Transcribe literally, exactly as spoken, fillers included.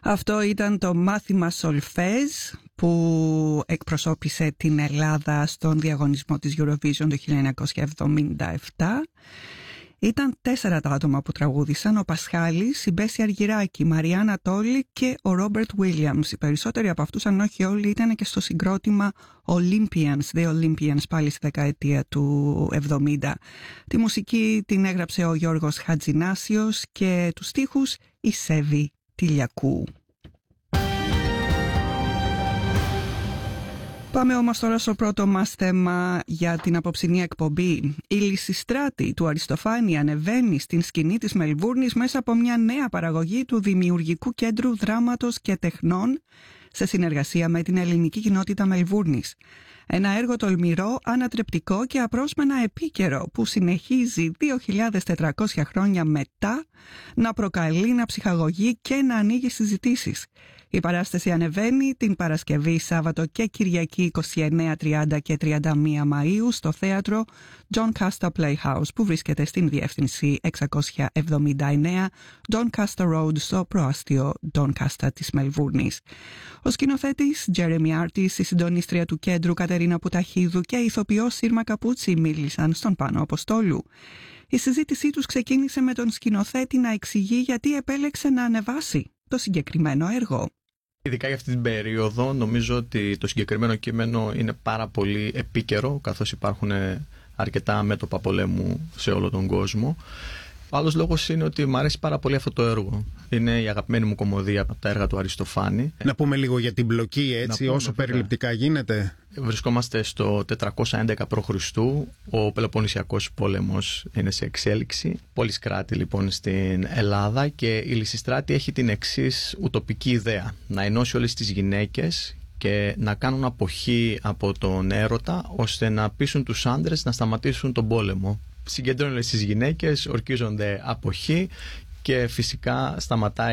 Αυτό ήταν το μάθημα Σολφέζ που εκπροσώπησε την Ελλάδα στον διαγωνισμό της Eurovision το χίλια εννιακόσια εβδομήντα επτά. Ήταν τέσσερα τα άτομα που τραγούδησαν: ο Πασχάλης, η Μπέση Αργυράκη, η Μαριάννα Τόλη και ο Ρόμπερτ Βίλιαμς. Οι περισσότεροι από αυτούς, αν όχι όλοι, ήταν και στο συγκρότημα Olympians, The Olympians, πάλι στη δεκαετία του εβδομήντα. Τη μουσική την έγραψε ο Γιώργος Χατζηνάσιος και τους στίχους η Σέβη Τηλιακού. Πάμε όμως τώρα στο πρώτο μας θέμα για την απόψινή εκπομπή. Η Λυσιστράτη του Αριστοφάνη ανεβαίνει στην σκηνή της Μελβούρνης μέσα από μια νέα παραγωγή του Δημιουργικού Κέντρου Δράματος και Τεχνών σε συνεργασία με την ελληνική κοινότητα Μελβούρνης. Ένα έργο τολμηρό, ανατρεπτικό και απρόσμενα επίκαιρο που συνεχίζει δύο χιλιάδες τετρακόσια χρόνια μετά να προκαλεί, να ψυχαγωγεί και να ανοίγει συζητήσεις. Η παράσταση ανεβαίνει την Παρασκευή, Σάββατο και Κυριακή είκοσι εννέα, τριάντα και τριάντα μία Μαΐου στο θέατρο John Custer Playhouse που βρίσκεται στην διεύθυνση εξακόσια εβδομήντα εννέα John Custer Road στο προάστιο John Custer της Μελβούρνης. Ο σκηνοθέτης Jeremy Artis, η συντονίστρια του κέντρου Κατερίνα Πουταχίδου και η ηθοποιός Σύρμα Καπούτσι μίλησαν στον Πάνο Αποστόλου. Η συζήτησή τους ξεκίνησε με τον σκηνοθέτη να εξηγεί γιατί επέλεξε να ανεβάσει το συγκεκριμένο έργο. Ειδικά για αυτή την περίοδο νομίζω ότι το συγκεκριμένο κείμενο είναι πάρα πολύ επίκαιρο, καθώς υπάρχουν αρκετά μέτωπα πολέμου σε όλο τον κόσμο. Ο άλλος λόγος είναι ότι μου αρέσει πάρα πολύ αυτό το έργο. Είναι η αγαπημένη μου κομμωδία από τα έργα του Αριστοφάνη. Να πούμε λίγο για την πλοκή, έτσι, πούμε, όσο βέβαια περιληπτικά γίνεται. Βρισκόμαστε στο τετρακόσια έντεκα προ Χριστού. Ο Πελοποννησιακός πόλεμος είναι σε εξέλιξη. Πόλεις κράτη λοιπόν στην Ελλάδα και η Λυσιστράτη έχει την εξής ουτοπική ιδέα: να ενώσει όλες τις γυναίκες και να κάνουν αποχή από τον έρωτα ώστε να πείσουν τους άντρες να σταματήσουν τον πόλεμο. Συγκεντρώνουν τις γυναίκες, ορκίζονται αποχή και φυσικά σταματάει